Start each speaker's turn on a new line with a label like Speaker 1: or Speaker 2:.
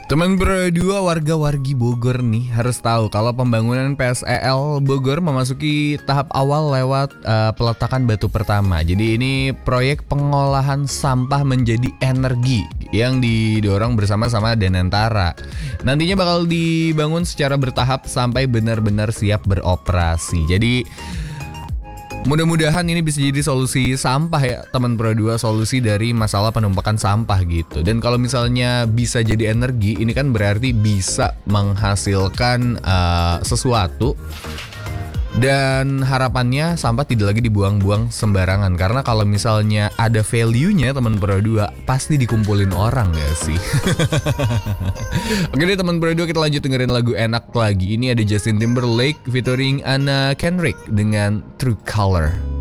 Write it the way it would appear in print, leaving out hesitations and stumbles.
Speaker 1: Teman berdua warga-wargi Bogor nih harus tahu kalau pembangunan PSEL Bogor memasuki tahap awal lewat peletakan batu pertama. Jadi ini proyek pengolahan sampah menjadi energi yang didorong bersama-sama Danantara. Nantinya bakal dibangun secara bertahap sampai benar-benar siap beroperasi. Jadi mudah-mudahan ini bisa jadi solusi sampah ya teman Pro 2, solusi dari masalah penumpukan sampah gitu. Dan kalau misalnya bisa jadi energi, ini kan berarti bisa menghasilkan sesuatu. Dan harapannya sampah tidak lagi dibuang-buang sembarangan. Karena kalau misalnya ada value-nya teman Pro 2, pasti dikumpulin orang gak sih? Oke deh teman Pro 2, kita lanjut dengerin lagu enak lagi. Ini ada Justin Timberlake featuring Anna Kendrick dengan True Color.